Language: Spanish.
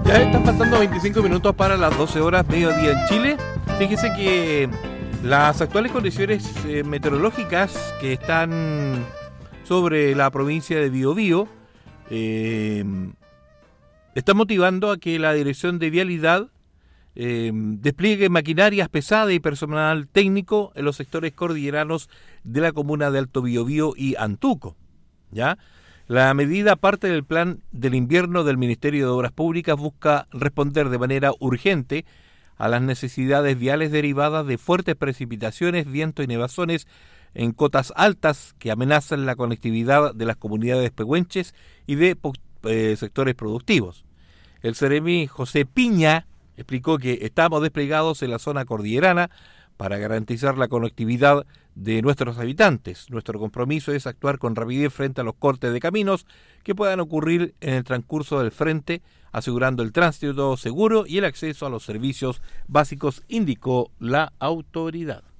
Ya están faltando 25 minutos para las 12 horas, mediodía en Chile. Fíjese que las actuales condiciones meteorológicas que están sobre la provincia de Biobío están motivando a que la Dirección de Vialidad despliegue maquinarias pesadas y personal técnico en los sectores cordilleranos de la comuna de Alto Biobío y Antuco, ¿ya? La medida, parte del plan del invierno del Ministerio de Obras Públicas, busca responder de manera urgente a las necesidades viales derivadas de fuertes precipitaciones, vientos y nevazones en cotas altas que amenazan la conectividad de las comunidades pehuenches y de sectores productivos. El Seremi José Piña explicó que estamos desplegados en la zona cordillerana para garantizar la conectividad de nuestros habitantes. Nuestro compromiso es actuar con rapidez frente a los cortes de caminos que puedan ocurrir en el transcurso del frente, asegurando el tránsito seguro y el acceso a los servicios básicos, indicó la autoridad.